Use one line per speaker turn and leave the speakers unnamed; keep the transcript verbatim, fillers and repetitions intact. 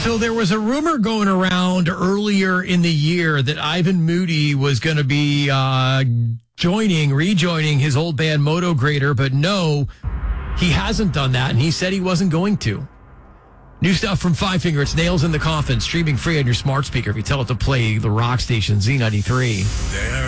So there was a rumor going around earlier in the year that Ivan Moody was going to be uh, joining, rejoining his old band Moto Grader, but no, he hasn't done that, and he said he wasn't going to. New stuff from Five Finger. It's Nails in the Coffin, streaming free on your smart speaker if you tell it to play the rock station Z ninety-three.
There